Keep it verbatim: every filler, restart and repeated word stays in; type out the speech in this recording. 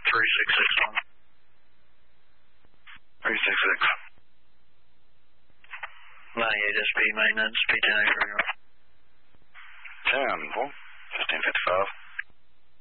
three six six one. three six six. ninety-eight S P maintenance, P ten A for you. ten, four, fifteen fifty-five.